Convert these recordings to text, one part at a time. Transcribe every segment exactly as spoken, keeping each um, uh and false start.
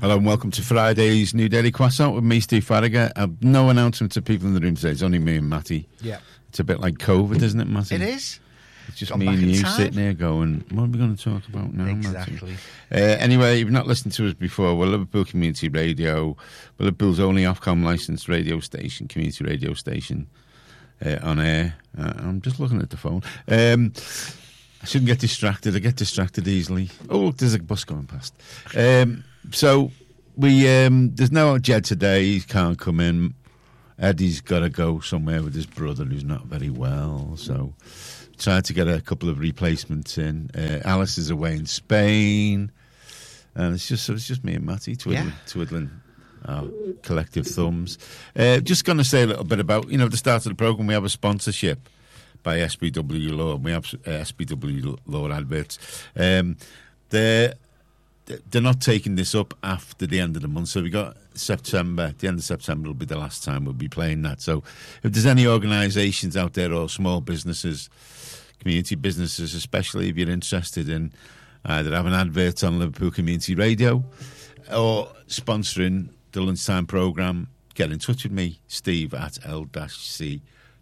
Hello and welcome to Friday's New Daily Croissant with me, Steve Farragher. Uh, no announcement to people in the room today. It's only me and Matty. Yeah. It's a bit like COVID, isn't it, Matty? It is. It's just Gone me back and in you time. sitting there going, what are we going to talk about now, Exactly. Matty? Uh, anyway, if you've not listened to us before, we're Liverpool Community Radio. We're Liverpool's only Ofcom licensed radio station, community radio station uh, on air. Uh, I'm just looking at the phone. Um, I shouldn't get distracted. I get distracted easily. Oh, look, there's a bus going past. Um, so... We um, there's no Jed today. He can't come in. Eddie's got to go somewhere with his brother who's not very well. So tried to get a couple of replacements in. Uh, Alice is away in Spain, and it's just it's just me and Matty twiddling, Yeah. twiddling our collective thumbs. Uh, just going to say a little bit about you know at the start of the program we have a sponsorship by S B W Law. We have uh, S B W Law adverts. Um, they're They're not taking this up after the end of the month. So we got September, the end of September will be the last time we'll be playing that. So if there's any organisations out there or small businesses, community businesses, especially if you're interested in either having adverts on Liverpool Community Radio or sponsoring the lunchtime programme, get in touch with me, Steve at l c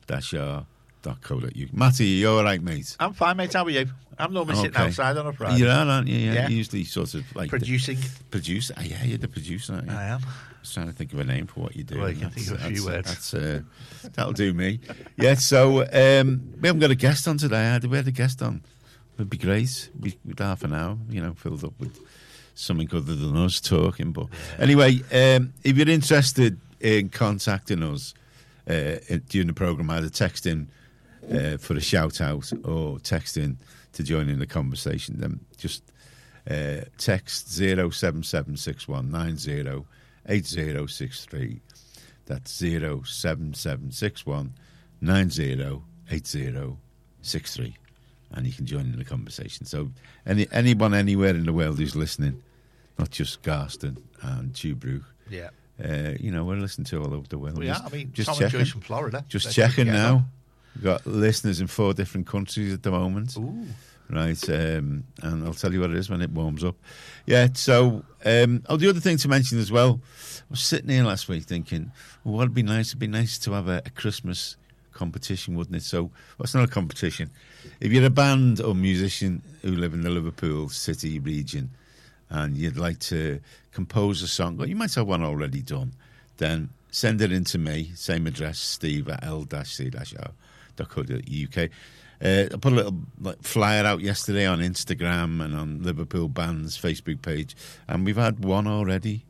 r dot co dot u k. Matty, you all right, mate? I'm fine, mate. How are you? I'm normally sitting Okay. outside on a Friday. You are, aren't you? Yeah, Yeah. usually sort of like... Producing. The producer. Oh, yeah, you're the producer, aren't you? I am. I was trying to think of a name for what you do. Well, you can That's- think of a few that's- words. That's, uh, that'll do me. Yeah, so um, we haven't got a guest on today. We had a guest on. It'd be great. We'd, we'd half an hour, you know, filled up with something other than us talking. But Yeah. anyway, um, if you're interested in contacting us uh, during the programme, either text in uh, for a shout out or text in to join in the conversation, then just uh, text zero seven seven six one nine zero eight zero six three. That's zero seven seven six one nine zero eight zero six three, and you can join in the conversation. So any anyone anywhere in the world who's listening, not just Garston and Tuebrook, Yeah. uh, you know, we're listening to all over the world. Well, yeah, I mean, Tom and checking. Joyce from Florida. Just Let's checking get now. on. We've got listeners in four different countries at the moment. Ooh. Right, um, and I'll tell you what it is when it warms up. Yeah, so, um, oh, the other thing to mention as well, I was sitting here last week thinking, well, what'd be nice? It'd be nice to have a, a Christmas competition, wouldn't it? So, well, it's not a competition. If you're a band or musician who live in the Liverpool city region and you'd like to compose a song, or you might have one already done, then send it in to me, same address, steve at l c r dot co dot u k. Uh, I put a little like, flyer out yesterday on Instagram and on Liverpool Band's Facebook page, and we've had one already.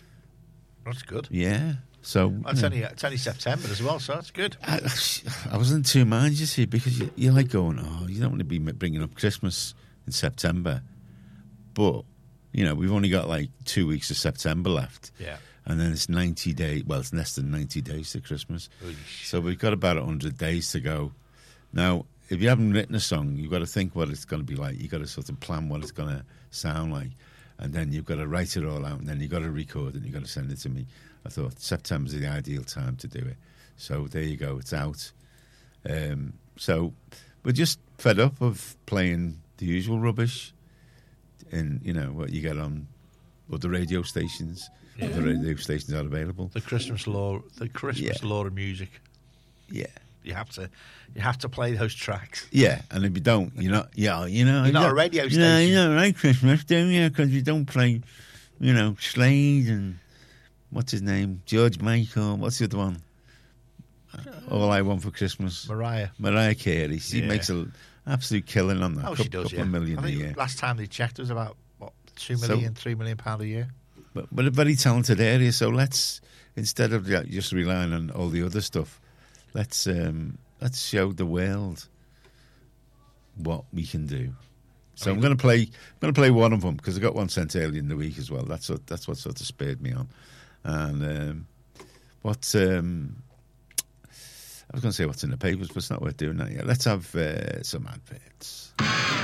That's good. Yeah, so It's you know, only, it's only September as well, so that's good. I, I was in two minds, you see, because you, you're like going, oh, you don't want to be bringing up Christmas in September, but you know we've only got like two weeks of September left. Yeah. And then it's ninety days. Well, it's less than ninety days to Christmas. Oosh. So we've got about one hundred days to go. Now, if you haven't written a song, you've got to think what it's going to be like. You've got to sort of plan what it's going to sound like. And then you've got to write it all out. And then you've got to record it and you've got to send it to me. I thought September's the ideal time to do it. So there you go. It's out. Um, so we're just fed up of playing the usual rubbish and, you know, what you get on other radio stations. Yeah. The radio stations are available. The Christmas law, the Christmas Yeah. law of music. Yeah. You have to, you have to play those tracks. Yeah, and if you don't, you're not, yeah, you know. You're not you a radio You know, station. you don't like Christmas, do you? Because you don't play, you know, Slade and, what's his name? George Michael. What's the other one? All I Want for Christmas. Mariah. Mariah Carey. She Yeah. makes an absolute killing on that. Oh, couple, she does, couple yeah. of million I a think year. last time they checked it was about, what, two So- million, three million pound a year. But, but a very talented area, so let's, instead of like, just relying on all the other stuff, let's um, let's show the world what we can do. So I mean, I'm going to play. I'm going to play one of them because I got one sent earlier in the week as well. That's what that's what sort of spurred me on. And um, what um, I was going to say what's in the papers, but it's not worth doing that yet. Let's have uh, some adverts.